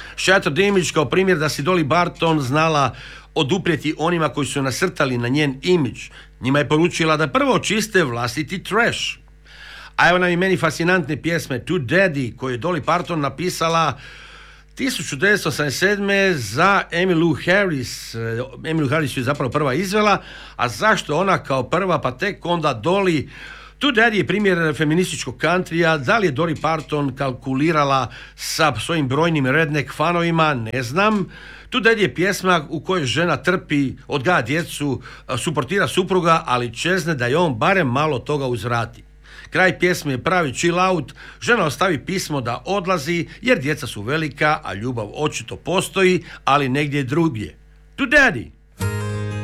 Shattered Image kao primjer da si Dolly Parton znala oduprijeti onima koji su nasrtali na njen imidž. Njima je poručila da prvo čiste vlastiti trash. A evo nam i meni fascinantne pjesme To Daddy koju je Dolly Parton napisala 1987. za Emmylou Harris. Emmylou Harris je zapravo prva izvela, a zašto ona kao prva, pa tek onda Dolly. To Daddy je primjer feminističkog countryja. Da li je Dolly Parton kalkulirala sa svojim brojnim redneck fanovima, ne znam. To Daddy je pjesma u kojoj žena trpi, odgaja djecu, suportira supruga, ali čezne da je on barem malo toga uzvrati. Kraj pjesme je pravi chill out, žena ostavi pismo da odlazi jer djeca su velika, a ljubav očito postoji, ali negdje drugdje. To Daddy!